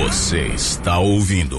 Você está ouvindo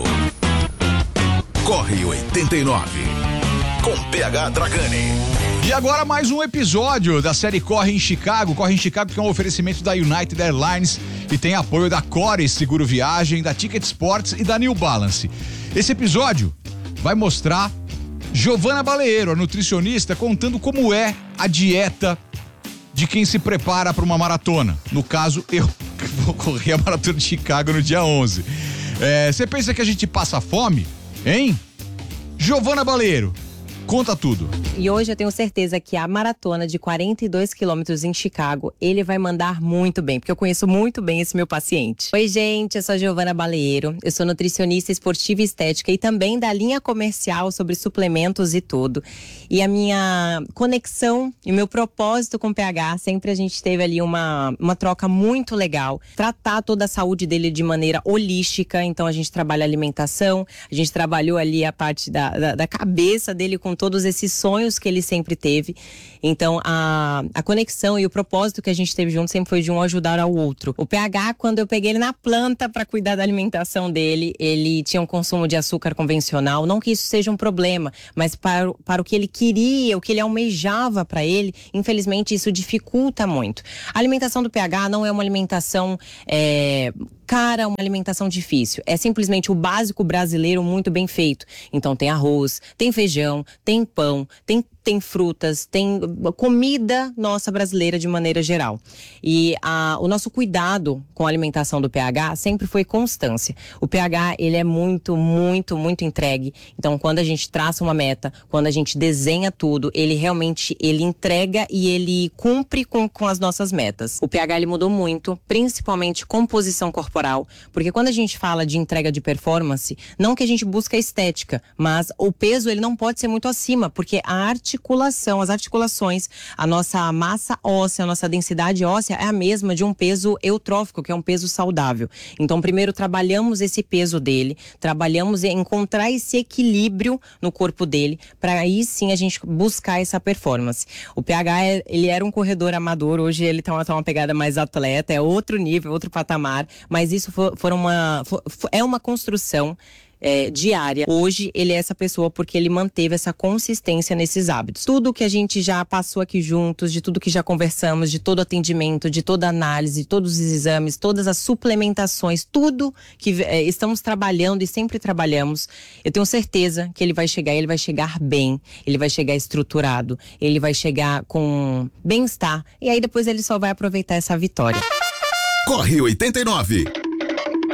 Corre 89 com PH Dragani. E agora mais um episódio da série Corre em Chicago. Corre em Chicago, que é um oferecimento da United Airlines e tem apoio da Core Seguro Viagem, da Ticket Sports e da New Balance. Esse episódio vai mostrar Giovana Baleiro, a nutricionista, contando como é a dieta de quem se prepara para uma maratona. No caso, eu que vou correr a maratona de Chicago no dia 11. Você pensa que a gente passa fome, hein? Giovana Baleiro, conta tudo. E hoje eu tenho certeza que a maratona de 42 quilômetros em Chicago, ele vai mandar muito bem, porque eu conheço muito bem esse meu paciente. Oi, gente, eu sou a Giovana Baleiro, eu sou nutricionista esportiva e estética e também da linha comercial sobre suplementos e tudo. E a minha conexão e meu propósito com o PH, sempre a gente teve ali uma troca muito legal. Tratar toda a saúde dele de maneira holística, então a gente trabalha alimentação, a gente trabalhou ali a parte da cabeça dele com todos esses sonhos que ele sempre teve. Então a conexão e o propósito que a gente teve junto sempre foi de um ajudar ao outro. O PH, quando eu peguei ele na planta para cuidar da alimentação dele, ele tinha um consumo de açúcar convencional, não que isso seja um problema, mas para o que ele queria, o que ele almejava para ele, infelizmente isso dificulta muito. A alimentação do PH não é uma alimentação cara, uma alimentação difícil. É simplesmente o básico brasileiro muito bem feito. Então tem arroz, tem feijão, tem pão, tem frutas, tem comida nossa brasileira de maneira geral. E o nosso cuidado com a alimentação do PH sempre foi constância. O PH, ele é muito, muito, muito entregue. Então, quando a gente traça uma meta, quando a gente desenha tudo, ele entrega e ele cumpre com as nossas metas. O PH, ele mudou muito, principalmente composição corporal, porque quando a gente fala de entrega de performance, não que a gente busca estética, mas o peso, ele não pode ser muito acima, porque as articulações, a nossa massa óssea, a nossa densidade óssea é a mesma de um peso eutrófico, que é um peso saudável. Então, primeiro trabalhamos esse peso dele, trabalhamos em encontrar esse equilíbrio no corpo dele, para aí sim a gente buscar essa performance. O PH, ele era um corredor amador, hoje ele tá uma pegada mais atleta, é outro nível, outro patamar, mas isso é uma construção diária. Hoje ele é essa pessoa porque ele manteve essa consistência nesses hábitos. Tudo que a gente já passou aqui juntos, de tudo que já conversamos, de todo atendimento, de toda análise, de todos os exames, todas as suplementações, tudo que estamos trabalhando e sempre trabalhamos, eu tenho certeza que ele vai chegar bem, ele vai chegar estruturado, ele vai chegar com bem-estar e aí depois ele só vai aproveitar essa vitória. Corre 89.